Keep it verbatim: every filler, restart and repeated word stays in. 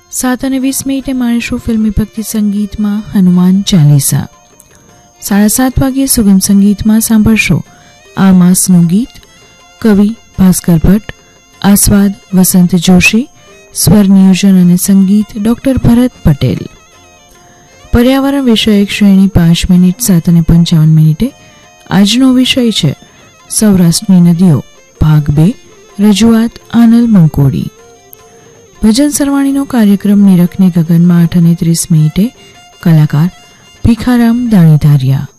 સાત અને વીસ મિનિટે માણીશું ફિલ્મી ભક્તિ સંગીતમાં હનુમાન ચાલીસા. સાડા સાત વાગ્યે સુગમ સંગીતમાં સાંભળશો આ માસનું ગીત, કવિ ભાસ્કર ભટ્ટ, આસ્વાદ વસંત જોશી, સ્વર નિયોજન અને સંગીત ડોક્ટર ભરત પટેલ. પર્યાવરણ વિષયક શ્રેણી પાંચ મિનિટ સાત અને પંચાવન મિનિટે. આજનો વિષય છે સૌરાષ્ટ્રની નદીઓ ભાગ બે, રજૂઆત આનલ મંકોડી. ભજન સરવાણીનો કાર્યક્રમ નિરખને ગગનમાં આઠ અને ત્રીસ મિનિટે. કલાકાર ભીખારામ દાણીધારિયા.